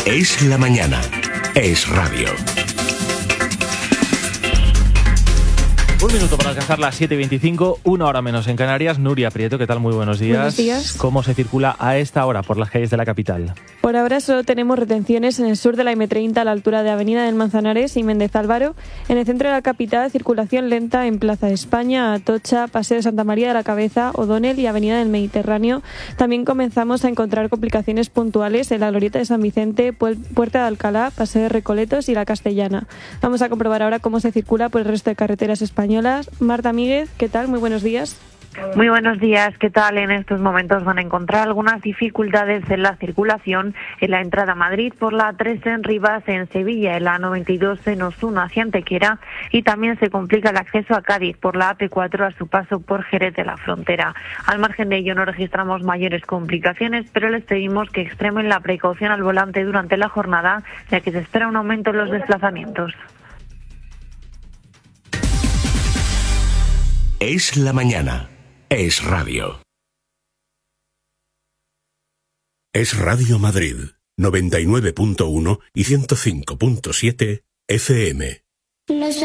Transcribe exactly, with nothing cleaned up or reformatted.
Es la mañana. Es radio. Un minuto para alcanzar las siete y veinticinco, una hora menos en Canarias. Nuria Prieto, ¿qué tal? Muy buenos días. Buenos días. ¿Cómo se circula a esta hora por las calles de la capital? Por ahora solo tenemos retenciones en el sur de la eme treinta a la altura de Avenida del Manzanares y Méndez Álvaro. En el centro de la capital, circulación lenta en Plaza de España, Atocha, Paseo de Santa María de la Cabeza, O'Donnell y Avenida del Mediterráneo. También comenzamos a encontrar complicaciones puntuales en la Glorieta de San Vicente, Puerta de Alcalá, Paseo de Recoletos y La Castellana. Vamos a comprobar ahora cómo se circula por el resto de carreteras españolas. Marta Míguez, ¿qué tal? Muy buenos días. Muy buenos días, ¿qué tal? En estos momentos van a encontrar algunas dificultades en la circulación en la entrada a Madrid por la tres en Rivas, en Sevilla, en la noventa y dos en Osuna hacia Antequera, y también se complica el acceso a Cádiz por la A P cuatro a su paso por Jerez de la Frontera. Al margen de ello no registramos mayores complicaciones, pero les pedimos que extremen la precaución al volante durante la jornada, ya que se espera un aumento en los desplazamientos. Es la mañana. Es radio. Es Radio Madrid, noventa y nueve punto uno y ciento cinco punto siete F M.